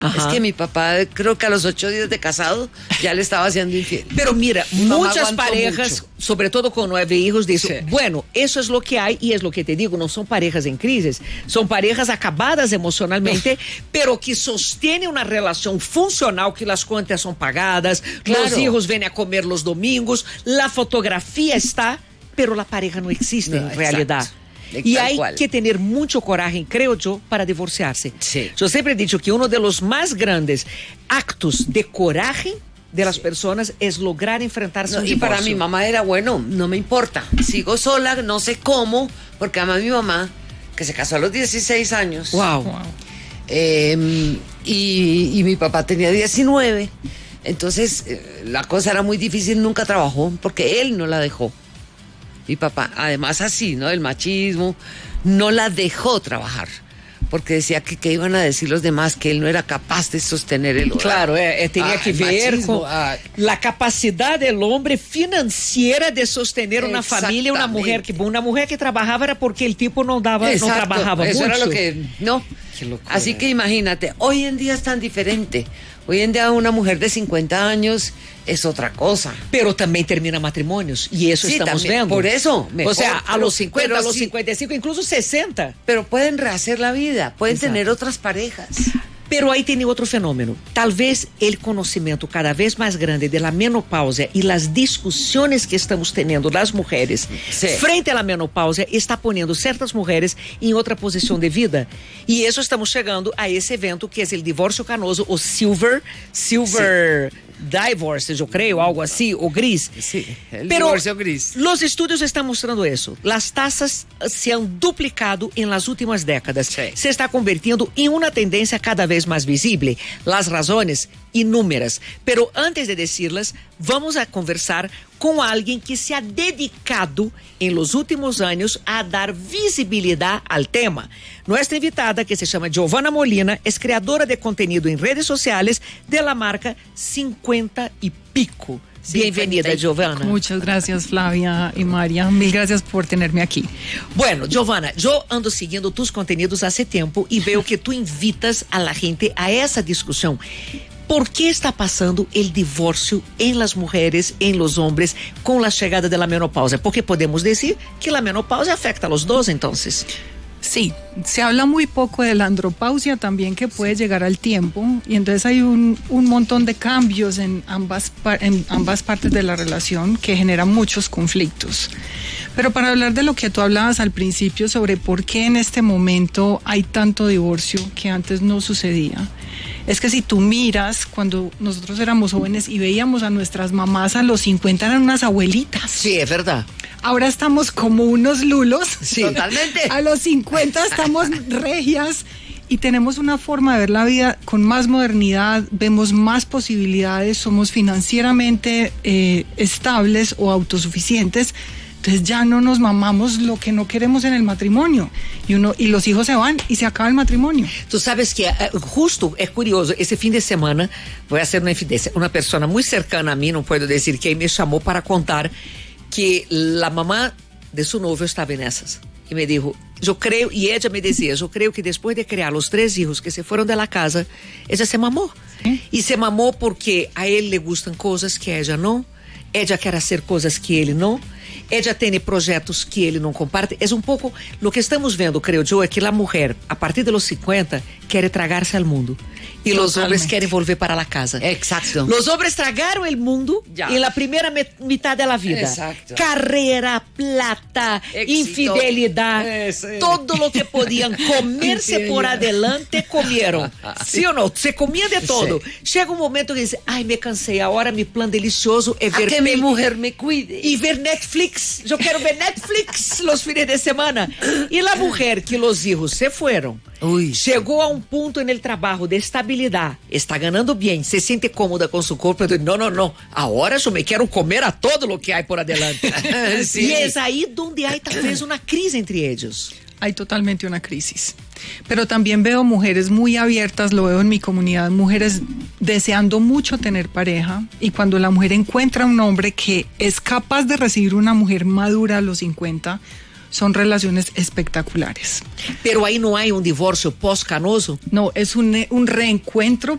Ajá. Es que mi papá, creo que a los 8 días de casado, ya le estaba haciendo infiel. Pero mira, muchas parejas, mucho. sobre todo con 9 hijos, dicen, bueno, eso es lo que hay y es lo que te digo, no son parejas en crisis, son parejas acabadas emocionalmente, pero que sostienen una relación funcional, que las cuentas son pagadas, los hijos vienen a comer los domingos, la fotografía está, pero la pareja no existe en realidad. Y hay que tener mucho coraje, creo yo, para divorciarse. Sí. Yo siempre he dicho que uno de los más grandes actos de coraje de las personas es lograr enfrentarse a un Y divorcio. para mi mamá era, bueno, no me importa, sigo sola, no sé cómo, porque además mi mamá, que se casó a los 16 años. Wow. Y mi papá tenía 19. Entonces, la cosa era muy difícil, nunca trabajó, porque él no la dejó. Mi papá, además así, ¿no? El machismo, no la dejó trabajar, porque decía que iban a decir los demás que él no era capaz de sostener el hogar. Claro, tenía que ver machismo, con la capacidad del hombre financiera de sostener una familia, una mujer que trabajaba era porque el tipo no trabajaba eso mucho. era lo que, no. Qué locura. Así que imagínate, hoy en día es tan diferente. Hoy en día una mujer de 50 años es otra cosa. Pero también termina matrimonios, y eso Sí, estamos también, viendo. por eso. O sea, a los 50, pero a los sí, 55, incluso 60. pero pueden rehacer la vida, pueden Exacto. tener otras parejas. Pero aí tem outro fenômeno. Talvez o conhecimento cada vez mais grande da menopausa e as discussões que estamos tendo das mulheres frente à menopausa está ponendo certas mulheres em outra posição de vida. E isso estamos chegando a esse evento que é o divórcio canoso, o Silver Divorce, eu creio, algo assim, o gris. Sí, el Pero divorcio gris. los estudios están mostrando eso. Las tasas se han duplicado en las últimas décadas. Sí. Se está convirtiendo en una tendencia cada vez más visible. Las razones, inúmeras. Pero antes de decirlas, vamos a conversar com alguém que se ha dedicado em los últimos anos a dar visibilidade ao tema. Nuestra invitada, que se chama Giovanna Molina, é criadora de conteúdo em redes sociais de la marca 50 y Pico. Bienvenida, Giovanna. Muchas gracias, Flavia y María. Mil gracias por tenerme aquí. Bueno, Giovanna, eu ando seguindo tus conteúdos há tempo e veo que tu invitas a la gente a essa discussão. ¿Por qué está pasando el divorcio en las mujeres, en los hombres, con la llegada de la menopausia? Porque podemos decir que la menopausia afecta a los dos, entonces. Sí, se habla muy poco de la andropausia también, que puede llegar al tiempo, y entonces hay un montón de cambios en ambas partes de la relación que generan muchos conflictos. Pero para hablar de lo que tú hablabas al principio sobre por qué en este momento hay tanto divorcio que antes no sucedía, es que si tú miras, cuando nosotros éramos jóvenes y veíamos a nuestras mamás a los 50 eran unas abuelitas. Sí, es verdad. Ahora estamos como unos lulos. Sí. Totalmente. A los 50 estamos regias y tenemos una forma de ver la vida con más modernidad, vemos más posibilidades, somos financieramente estables o autosuficientes. Entonces ya no nos mamamos lo que no queremos en el matrimonio y los hijos se van y se acaba el matrimonio. Tú sabes que justo es curioso, ese fin de semana voy a hacer una infidencia. Una persona muy cercana a mí, no puedo decir quién, me llamó para contar que la mamá de su novio estaba en esas. Y me dijo, yo creo, y ella me decía, yo creo que después de criar los 3 hijos que se fueron de la casa, ella se mamó. Y se mamó porque a él le gustan cosas que a ella no. Ella quer hacer coisas que ele não. Ella tem projetos que ele não comparte. É pouco o que estamos vendo, creio eu, é que a mulher, a partir de los 50, quer tragar-se ao mundo. E os homens querem volver para a casa. Exacto. Os homens tragaram o mundo em la primeira metade da vida. Exacto. Carreira, plata, Éxito. Infidelidade. Todo o que podiam comer-se por adelante, comeram. Sim ou não? Se comia de todo. Sí. Chega momento que diz, ai, me cansei, agora meu plano delicioso é ver... A que mi mujer me cuide. E ver Netflix. Eu quero ver Netflix los fines de semana. E a mulher que os hijos se foram, chegou a ponto no trabalho de estabilidade, está ganhando bem, se sente cómoda com seu corpo, diz, não, agora eu me quero comer a todo o que há por adelante. Sí. E é aí onde há talvez uma crise entre eles. Hay totalmente una crisis. Pero también veo mujeres muy abiertas, lo veo en mi comunidad, mujeres deseando mucho tener pareja, y cuando la mujer encuentra un hombre que es capaz de recibir una mujer madura a los 50, son relaciones espectaculares. Pero ahí no hay un divorcio post-canoso. No, es un reencuentro